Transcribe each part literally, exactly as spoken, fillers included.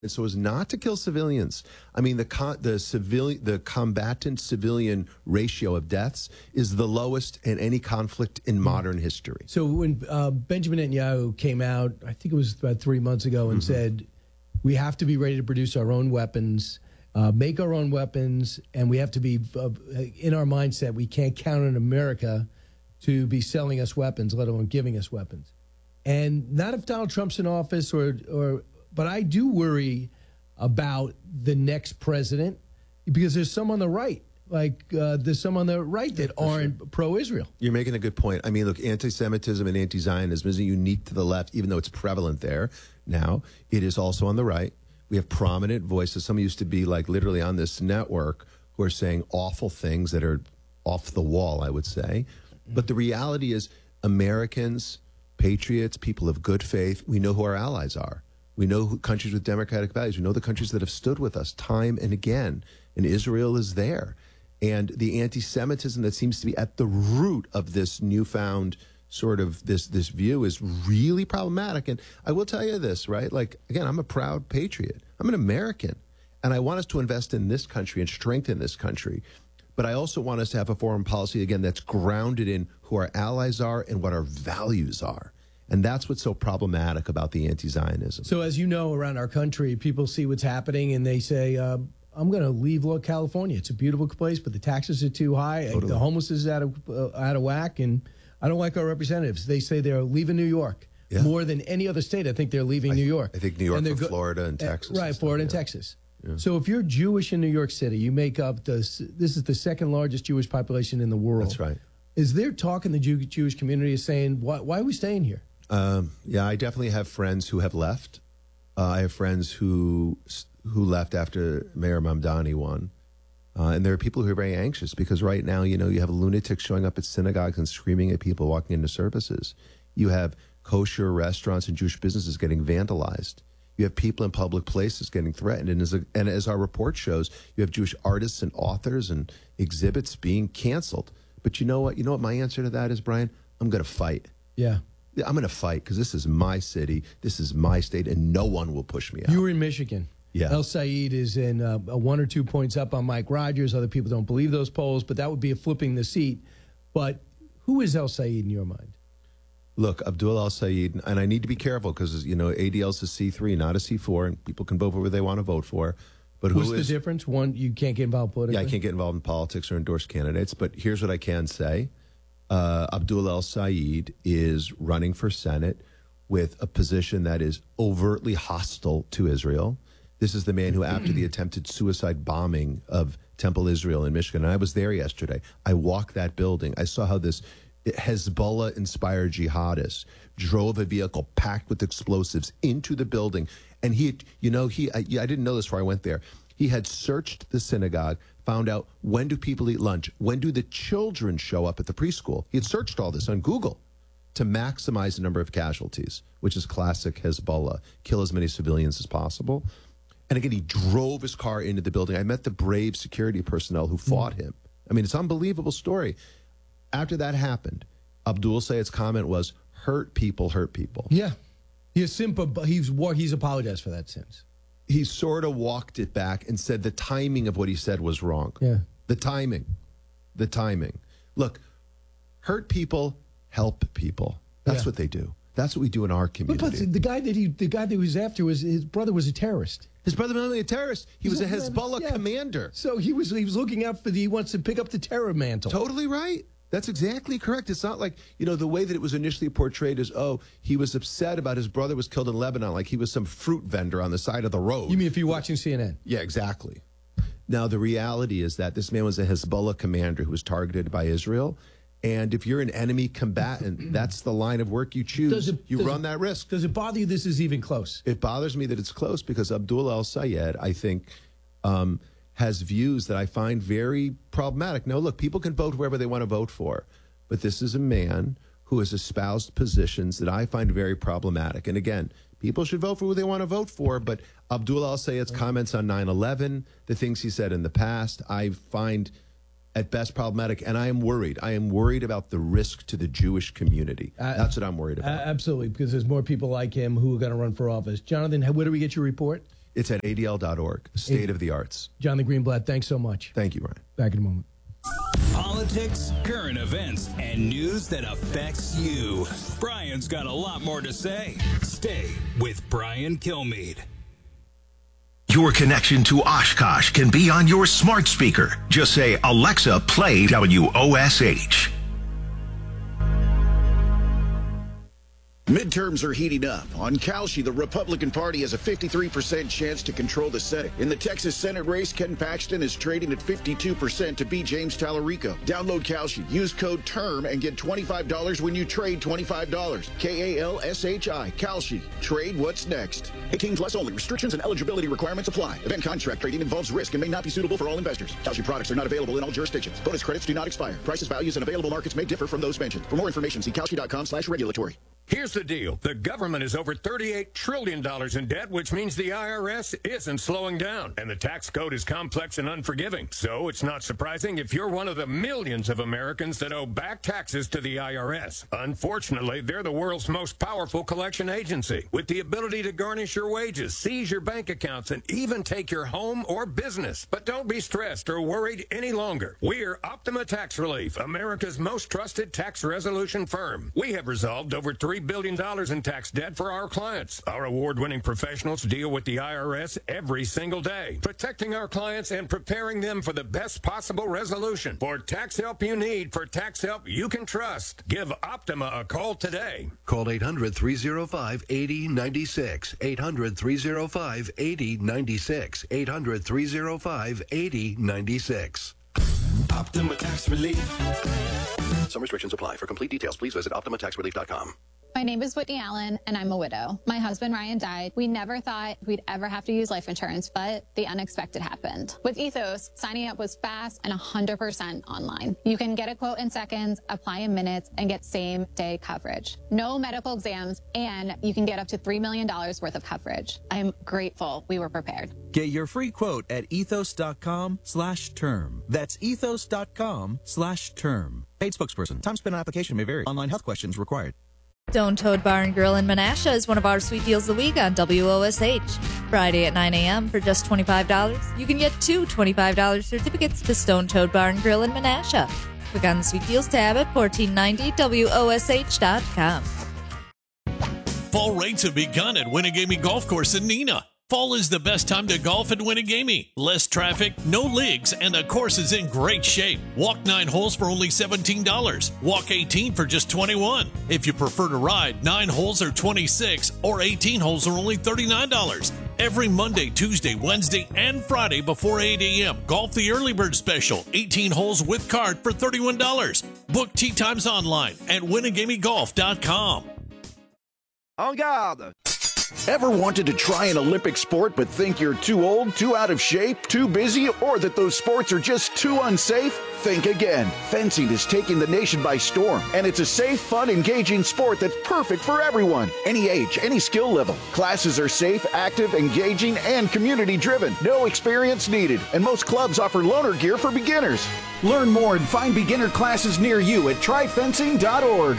so as not to kill civilians. I mean, the co the civilian, the combatant civilian ratio of deaths is the lowest in any conflict in modern history. So when uh, Benjamin Netanyahu came out, I think it was about three months ago, and mm-hmm. said, we have to be ready to produce our own weapons, uh, make our own weapons, and we have to be uh, in our mindset, we can't count on America to be selling us weapons, let alone giving us weapons. And not if Donald Trump's in office or or but I do worry about the next president because there's some on the right, like uh, there's some on the right that yeah, aren't sure. pro-Israel. You're making a good point. I mean, look, anti-Semitism and anti-Zionism isn't unique to the left, even though it's prevalent there now. It is also on the right. We have prominent voices. Some used to be like literally on this network who are saying awful things that are off the wall, I would say. Mm-hmm. But the reality is Americans, patriots, people of good faith, we know who our allies are. We know who, countries with democratic values. We know the countries that have stood with us time and again. And Israel is there. And the anti-Semitism that seems to be at the root of this newfound sort of this this view is really problematic. And I will tell you this, right? Like, again, I'm a proud patriot. I'm an American. And I want us to invest in this country and strengthen this country. But I also want us to have a foreign policy, again, that's grounded in who our allies are and what our values are. And that's what's so problematic about the anti-Zionism. So as you know, around our country, people see what's happening and they say, uh, I'm going to leave California. It's a beautiful place, but the taxes are too high. Totally. The homelessness is out of, uh, out of whack, and I don't like our representatives. They say they're leaving New York. Yeah. More than any other state, I think they're leaving I, New York. I think New York, for Florida and Texas. Uh, right, and Florida stuff, and yeah. Texas. Yeah. So if you're Jewish in New York City, you make up the, this is the second largest Jewish population in the world. That's right. Is there talk in the Jew, Jewish community saying, why, why are we staying here? Um, yeah, I definitely have friends who have left. Uh, I have friends who who left after Mayor Mamdani won. Uh, and there are people who are very anxious because right now, you know, you have lunatics showing up at synagogues and screaming at people walking into services. You have kosher restaurants and Jewish businesses getting vandalized. You have people in public places getting threatened. And as, a, and as our report shows, you have Jewish artists and authors and exhibits being canceled. But you know what? You know what my answer to that is, Brian? I'm going to fight. Yeah. I'm going to fight because this is my city, this is my state, and no one will push me out. You were in Michigan. Yeah. El Said is in uh, one or two points up on Mike Rogers. Other people don't believe those polls, but that would be a flipping the seat. But who is El Said in your mind? Look, Abdul El Said, and I need to be careful because, you know, A D L is a C three, not a C four, and people can vote for what they want to vote for. But What's who the is, difference? One, you can't get involved politically? Yeah, I can't get involved in politics or endorse candidates, but here's what I can say. Uh, Abdul El Said is running for Senate with a position that is overtly hostile to Israel. This is the man who, after the attempted suicide bombing of Temple Israel in Michigan, and I was there yesterday, I walked that building. I saw how this Hezbollah-inspired jihadist drove a vehicle packed with explosives into the building. And he, you know, he, I, I didn't know this before I went there. He had searched the synagogue, found out when do people eat lunch, when do the children show up at the preschool. He had searched all this on Google to maximize the number of casualties, which is classic Hezbollah, kill as many civilians as possible. And again, he drove his car into the building. I met the brave security personnel who fought him. I mean, it's an unbelievable story. After that happened, Abdul Sayed's comment was, hurt people, hurt people. Yeah. He's, simpa, he's, he's apologized for that since. He sort of walked it back and said the timing of what he said was wrong. Yeah. The timing. The timing. Look, hurt people, help people. That's yeah. what they do. That's what we do in our community. But, but the guy that he, the guy that he was after was his brother was a terrorist. His brother was not only a terrorist; he He's was a Hezbollah yeah. commander. So he was he was looking out for the he wants to pick up the terror mantle. Totally right. That's exactly correct. It's not like, you know, the way that it was initially portrayed as, oh, he was upset about his brother was killed in Lebanon, like he was some fruit vendor on the side of the road. You mean if you're watching C N N? Yeah, exactly. Now, the reality is that this man was a Hezbollah commander who was targeted by Israel. And if you're an enemy combatant, that's the line of work you choose. It, you run it, that risk. Does it bother you this is even close? It bothers me that it's close because Abdul El Sayed, I think, um, has views that I find very problematic. Now, look, people can vote whoever they want to vote for, but this is a man who has espoused positions that I find very problematic. And again, people should vote for who they want to vote for, but Abdul El Sayed's comments on nine eleven, the things he said in the past, I find at best problematic, and I am worried. I am worried about the risk to the Jewish community. Uh, That's what I'm worried about. Uh, absolutely, because there's more people like him who are going to run for office. Jonathan, where do we get your report? It's at A D L dot org, State of the Arts. Jonathan Greenblatt, thanks so much. Thank you, Ryan. Back in a moment. Politics, current events, and news that affects you. Brian's got a lot more to say. Stay with Brian Kilmeade. Your connection to Oshkosh can be on your smart speaker. Just say, Alexa, play W O S H. Midterms are heating up. On Kalshi, the Republican Party has a fifty-three percent chance to control the Senate. In the Texas Senate race, Ken Paxton is trading at fifty-two percent to beat James Tallarico. Download Kalshi. Use code TERM and get twenty-five dollars when you trade twenty-five dollars. K A L S H I. Kalshi. Trade what's next. eighteen plus only. Restrictions and eligibility requirements apply. Event contract trading involves risk and may not be suitable for all investors. Kalshi products are not available in all jurisdictions. Bonus credits do not expire. Prices, values, and available markets may differ from those mentioned. For more information, see kalshi dot com slash regulatory. Here's the deal. The government is over thirty-eight trillion dollars in debt, which means the I R S isn't slowing down. And the tax code is complex and unforgiving. So it's not surprising if you're one of the millions of Americans that owe back taxes to the I R S. Unfortunately, they're the world's most powerful collection agency, with the ability to garnish your wages, seize your bank accounts, and even take your home or business. But don't be stressed or worried any longer. We're Optima Tax Relief, America's most trusted tax resolution firm. We have resolved over three billion dollars in tax debt for our clients. Our award-winning professionals deal with the I R S every single day, protecting our clients and preparing them for the best possible resolution. For tax help you need, for tax help you can trust, give Optima a call today. Call eight hundred, three oh five, eight oh nine six. eight hundred, three oh five, eight oh nine six. eight hundred, three oh five, eight oh nine six. Optima Tax Relief. Some restrictions apply. For complete details, please visit optima tax relief dot com. My name is Whitney Allen, and I'm a widow. My husband, Ryan, died. We never thought we'd ever have to use life insurance, but the unexpected happened. With Ethos, signing up was fast and one hundred percent online. You can get a quote in seconds, apply in minutes, and get same-day coverage. No medical exams, and you can get up to three million dollars worth of coverage. I'm grateful we were prepared. Get your free quote at ethos.com slash term. That's ethos.com slash term. Paid spokesperson. Time spent on application may vary. Online health questions required. Stone Toad Bar and Grill in Menasha is one of our sweet deals of the week on W O S H. Friday at nine a.m. for just twenty-five dollars. You can get two twenty-five dollars certificates to Stone Toad Bar and Grill in Menasha. Click on the Sweet Deals tab at fourteen ninety W O S H dot com. Fall rates have begun at Winnegamie Golf Course in Neenah. Fall is the best time to golf at Winnegamie. Less traffic, no leagues, and the course is in great shape. Walk nine holes for only seventeen dollars. Walk eighteen for just twenty-one dollars. If you prefer to ride, nine holes are twenty-six dollars or eighteen holes are only thirty-nine dollars. Every Monday, Tuesday, Wednesday, and Friday before eight a.m. Golf the Early Bird Special. eighteen holes with cart for thirty-one dollars. Book tee times online at winnegamie golf dot com. En garde! Ever wanted to try an Olympic sport but think you're too old, too out of shape, too busy, or that those sports are just too unsafe? Think again. Fencing is taking the nation by storm, and it's a safe, fun, engaging sport that's perfect for everyone. Any age, any skill level. Classes are safe, active, engaging, and community-driven. No experience needed, and most clubs offer loaner gear for beginners. Learn more and find beginner classes near you at try fencing dot org.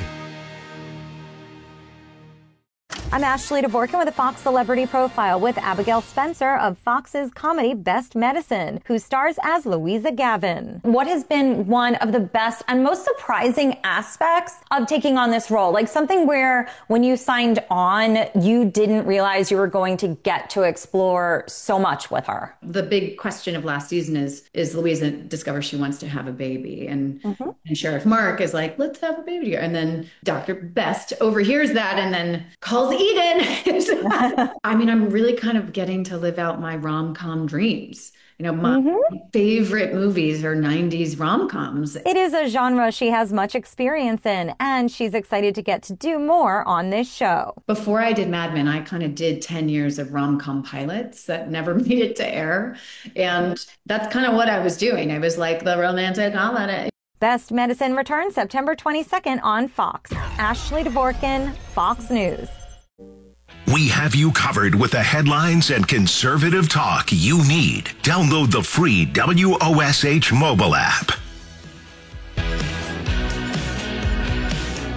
I'm Ashley DeVorkin with a Fox Celebrity Profile with Abigail Spencer of Fox's comedy Best Medicine, who stars as Louisa Gavin. What has been one of the best and most surprising aspects of taking on this role? Like something where when you signed on, you didn't realize you were going to get to explore so much with her. The big question of last season is, is Louisa discovers she wants to have a baby. And, mm-hmm. and Sheriff Mark is like, let's have a baby. And then Doctor Best overhears that and then calls Eden. I mean, I'm really kind of getting to live out my rom-com dreams. You know, my mm-hmm. favorite movies are nineties rom-coms. It is a genre she has much experience in, and she's excited to get to do more on this show. Before I did Mad Men, I kind of did ten years of rom-com pilots that never made it to air. And that's kind of what I was doing. I was like the romantic comedy. Best Medicine returns September twenty-second on Fox. Ashley DeVorkin, Fox News. We have you covered with the headlines and conservative talk you need. Download the free W O S H mobile app.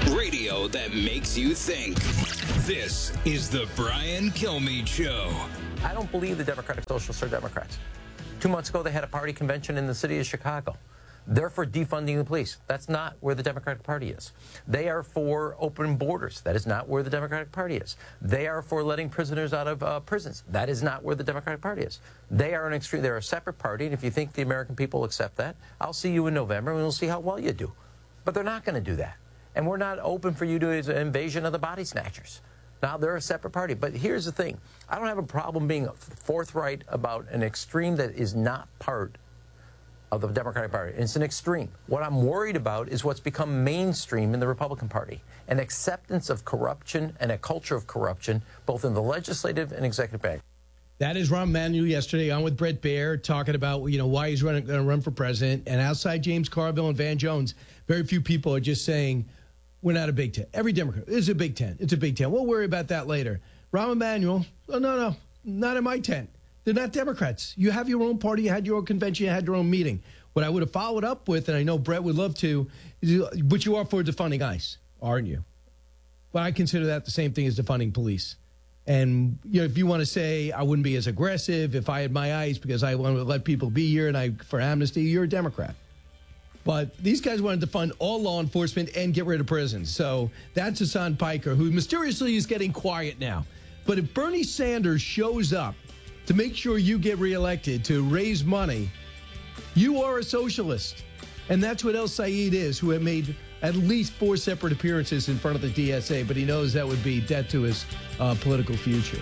Radio that makes you think. This is the Brian Kilmeade Show. I don't believe the Democratic Socialists are Democrats. Two months ago, they had a party convention in the city of Chicago. They're for defunding the police. That's not where the Democratic Party is. They are for open borders. That is not where the Democratic Party is. They are for letting prisoners out of uh, prisons. That is not where the Democratic Party is. They are an extreme. They're a separate party, and if you think the American people will accept that, I'll see you in November, and we'll see how well you do. But they're not going to do that, and we're not open for you to an invasion of the body snatchers. Now, they're a separate party. But here's the thing. I don't have a problem being forthright about an extreme that is not part of the Democratic Party. It's an extreme. What I'm worried about is what's become mainstream in the Republican Party, an acceptance of corruption and a culture of corruption, both in the legislative and executive branch. That is Rahm Emanuel yesterday on with Bret Baier talking about, you know, why he's running, going to run for president. And outside James Carville and Van Jones, very few people are just saying, we're not a Big Ten. Every Democrat, it's a Big Ten. It's a Big Ten. We'll worry about that later. Rahm Emanuel, oh, no, no, not in my tent. They're not Democrats. You have your own party. You had your own convention. You had your own meeting. What I would have followed up with, and I know Brett would love to, is, but you are for defunding ICE, aren't you? But I consider that the same thing as defunding police. And you know, if you want to say I wouldn't be as aggressive if I had my ICE because I want to let people be here and I for amnesty, you're a Democrat. But these guys wanted to fund all law enforcement and get rid of prisons. So that's Hassan Piker, who mysteriously is getting quiet now. But if Bernie Sanders shows up to make sure you get reelected, to raise money, you are a socialist. And that's what El Sayed is, who had made at least four separate appearances in front of the D S A, but he knows that would be debt to his uh, political future.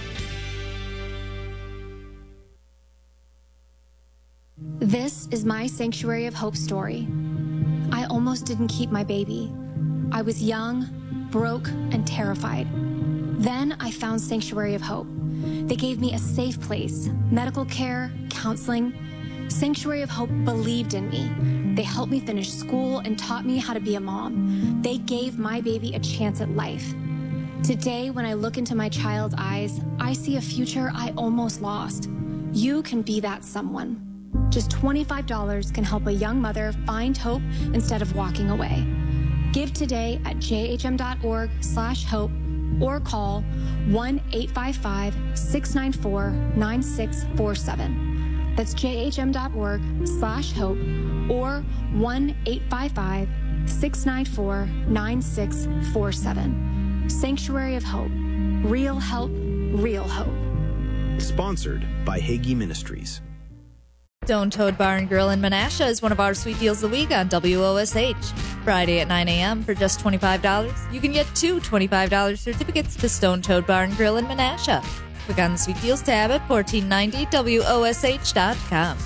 This is my Sanctuary of Hope story. I almost didn't keep my baby. I was young, broke, and terrified. Then I found Sanctuary of Hope. They gave me a safe place, medical care, counseling. Sanctuary of Hope believed in me. They helped me finish school and taught me how to be a mom. They gave my baby a chance at life. Today, when I look into my child's eyes, I see a future I almost lost. You can be that someone. Just twenty-five dollars can help a young mother find hope instead of walking away. Give today at jhm.org slash hope or call one eight five five, six nine four, nine six four seven. That's jhm.org slash hope or one eight five five, six nine four, nine six four seven. Sanctuary of Hope. Real help, real hope. Sponsored by Hagee Ministries. Stone Toad Bar and Grill in Menasha is one of our sweet deals of the week on W O S H. Friday at nine a.m. for just twenty-five dollars. You can get two twenty-five dollars certificates to Stone Toad Bar and Grill in Menasha. Click on the Sweet Deals tab at fourteen ninety W O S H dot com.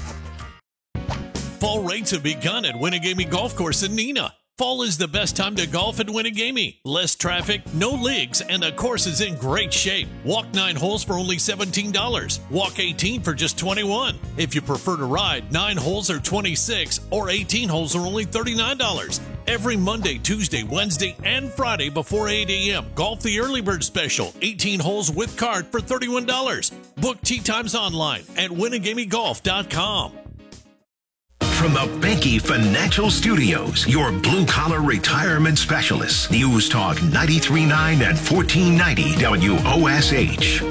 Fall rates have begun at Winnegamie Golf Course in Neenah. Fall is the best time to golf at Winnegamie. Less traffic, no leagues, and the course is in great shape. Walk nine holes for only seventeen dollars. Walk eighteen for just twenty-one dollars. If you prefer to ride, nine holes are twenty-six dollars or eighteen holes are only thirty-nine dollars. Every Monday, Tuesday, Wednesday, and Friday before eight a.m. Golf the Early Bird Special. eighteen holes with cart for thirty-one dollars. Book tee times online at winnegamie golf dot com. From the Banky Financial Studios, your blue-collar retirement specialists. News Talk ninety-three point nine and fourteen ninety W O S H.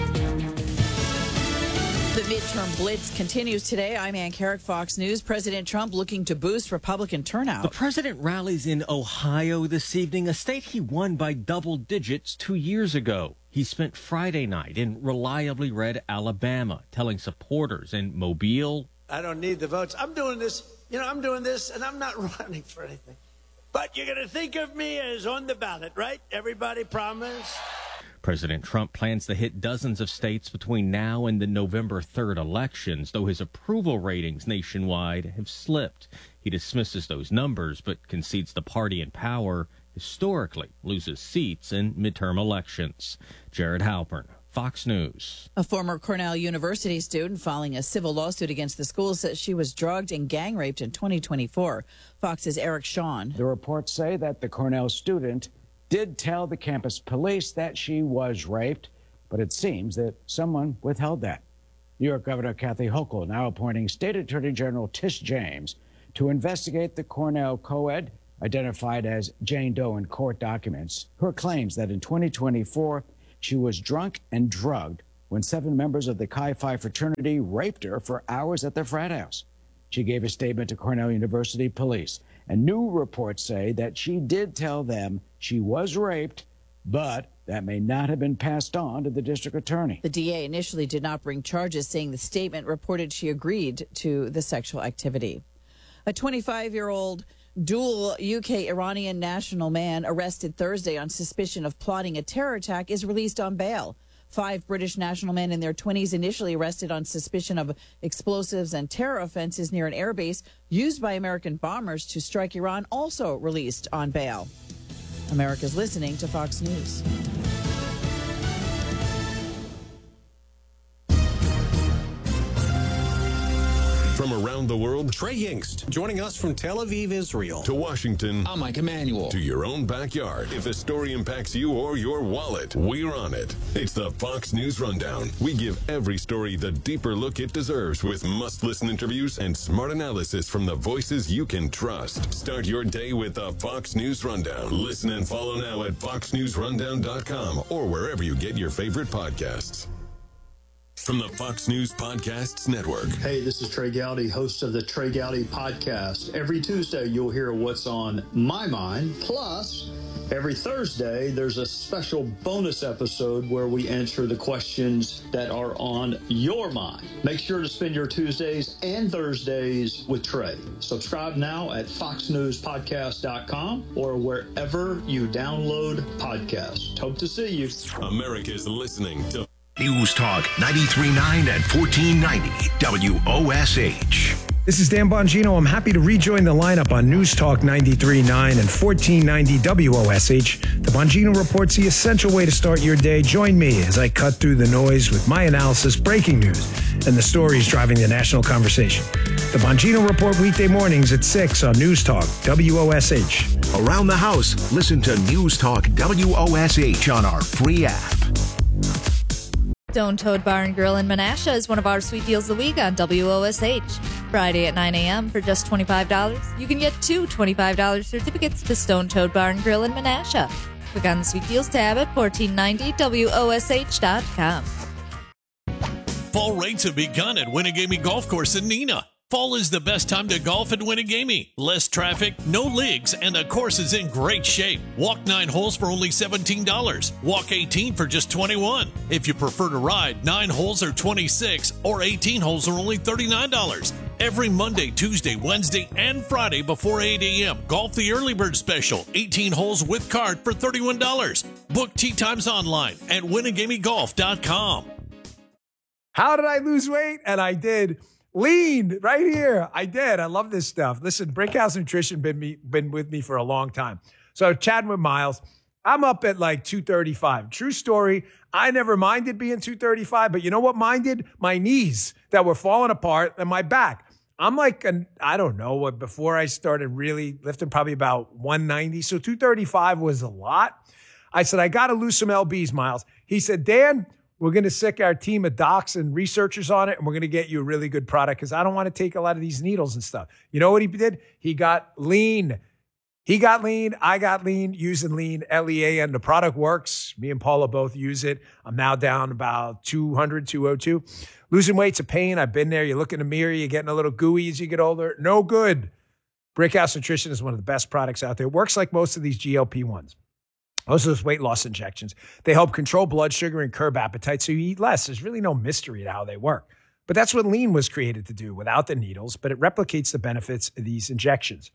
The midterm blitz continues today. I'm Ann Carrick, Fox News. President Trump looking to boost Republican turnout. The president rallies in Ohio this evening, a state he won by double digits two years ago. He spent Friday night in reliably red Alabama, telling supporters in Mobile, I don't need the votes. I'm doing this, you know, I'm doing this, and I'm not running for anything. But you're going to think of me as on the ballot, right? Everybody promise? President Trump plans to hit dozens of states between now and the November third elections, though his approval ratings nationwide have slipped. He dismisses those numbers, but concedes the party in power historically loses seats in midterm elections. Jared Halpern, Fox News. A former Cornell University student filing a civil lawsuit against the school says she was drugged and gang raped in twenty twenty-four. Fox's Eric Shawn. The reports say that the Cornell student did tell the campus police that she was raped, but it seems that someone withheld that. New York Governor Kathy Hochul now appointing State Attorney General Tish James to investigate the Cornell co-ed identified as Jane Doe in court documents. Her claims that in twenty twenty-four she was drunk and drugged when seven members of the Chi Phi fraternity raped her for hours at their frat house. She gave a statement to Cornell University police, and new reports say that she did tell them she was raped, but that may not have been passed on to the district attorney. The D A initially did not bring charges, saying the statement reported she agreed to the sexual activity. A twenty-five-year-old dual U K-Iranian national man arrested Thursday on suspicion of plotting a terror attack is released on bail. Five British national men in their twenties initially arrested on suspicion of explosives and terror offenses near an airbase used by American bombers to strike Iran, also released on bail. America's listening to Fox News. From around the world, Trey Yingst, joining us from Tel Aviv, Israel. To Washington, I'm Mike Emanuel. To your own backyard. If the story impacts you or your wallet, we're on it. It's the Fox News Rundown. We give every story the deeper look it deserves with must-listen interviews and smart analysis from the voices you can trust. Start your day with the Fox News Rundown. Listen and follow now at fox news rundown dot com or wherever you get your favorite podcasts. From the Fox News Podcasts Network. Hey, this is Trey Gowdy, host of the Trey Gowdy Podcast. Every Tuesday, you'll hear what's on my mind. Plus, every Thursday, there's a special bonus episode where we answer the questions that are on your mind. Make sure to spend your Tuesdays and Thursdays with Trey. Subscribe now at fox news podcast dot com or wherever you download podcasts. Hope to see you. America's listening to News Talk ninety-three point nine and fourteen ninety W O S H. This is Dan Bongino. I'm happy to rejoin the lineup on News Talk ninety-three point nine and fourteen ninety W O S H. The Bongino Report's the essential way to start your day. Join me as I cut through the noise with my analysis, breaking news, and the stories driving the national conversation. The Bongino Report weekday mornings at six on News Talk W O S H. Around the house, listen to News Talk W O S H on our free app. Stone Toad Bar and Grill in Menasha is one of our sweet deals of the week on W O S H. Friday at nine a.m. for just twenty-five dollars, you can get two twenty-five dollars certificates to Stone Toad Bar and Grill in Menasha. Click on the Sweet Deals tab at fourteen ninety W O S H dot com. Fall rates have begun at Winnegamie Golf Course in Neenah. Fall is the best time to golf at Winnegamie. Less traffic, no leagues, and the course is in great shape. Walk nine holes for only seventeen dollars. Walk eighteen for just twenty-one dollars. If you prefer to ride, nine holes are twenty-six dollars or eighteen holes are only thirty-nine dollars. Every Monday, Tuesday, Wednesday, and Friday before eight a.m. Golf the Early Bird Special. eighteen holes with cart for thirty-one dollars. Book tee times online at winnegamie golf dot com. How did I lose weight? And I did. Lean right here. I did. I love this stuff. Listen, Brickhouse Nutrition been me been with me for a long time. So chatting with Miles, I'm up at like two thirty-five. True story. I never minded being two thirty-five, but you know what minded? My knees that were falling apart and my back. I'm like, an, I don't know what, before I started really lifting, probably about one ninety. So two thirty-five was a lot. I said, I got to lose some L Bs, Miles. He said, Dan, we're going to sick our team of docs and researchers on it, and we're going to get you a really good product because I don't want to take a lot of these needles and stuff. You know what he did? He got lean. He got lean. I got lean using lean, L E A, and the product works. Me and Paula both use it. I'm now down about two hundred, two oh two. Losing weight's a pain. I've been there. You look in the mirror, you're getting a little gooey as you get older. No good. Brickhouse Nutrition is one of the best products out there. It works like most of these G L P ones. Most of those weight loss injections. They help control blood sugar and curb appetite so you eat less. There's really no mystery to how they work. But that's what lean was created to do without the needles, but it replicates the benefits of these injections.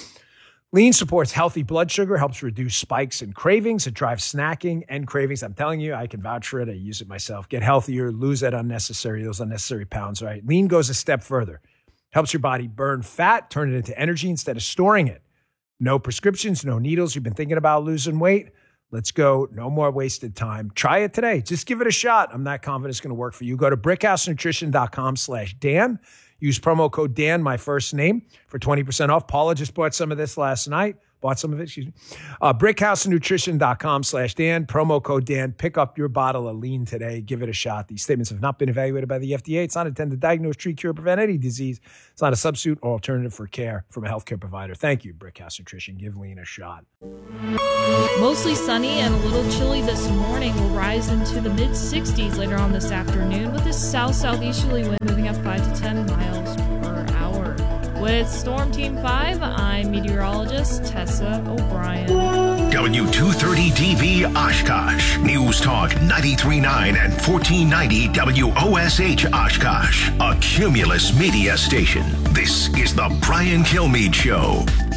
Lean supports healthy blood sugar, helps reduce spikes and cravings. It drives snacking and cravings. I'm telling you, I can vouch for it. I use it myself. Get healthier, lose that unnecessary, those unnecessary pounds, right? Lean goes a step further. Helps your body burn fat, turn it into energy instead of storing it. No prescriptions, no needles. You've been thinking about losing weight? Let's go. No more wasted time. Try it today. Just give it a shot. I'm not confident it's going to work for you. Go to brickhouse nutrition dot com slash Dan. Use promo code Dan, my first name, for twenty percent off. Paula just bought some of this last night. Bought some of it, excuse me. Uh, brickhousenutrition.com slash Dan, promo code Dan. Pick up your bottle of lean today. Give it a shot. These statements have not been evaluated by the F D A. It's not intended to diagnose, treat, cure, prevent any disease. It's not a substitute or alternative for care from a healthcare provider. Thank you, Brickhouse Nutrition. Give lean a shot. Mostly sunny and a little chilly this morning. Will rise into the mid sixties later on this afternoon with a south-southeasterly wind moving up five to ten miles per hour. With Storm Team five, I'm meteorologist Tessa O'Brien. W two thirty D B Oshkosh. News Talk ninety-three point nine and fourteen ninety W O S H Oshkosh. A Cumulus media station. This is the Brian Kilmeade Show.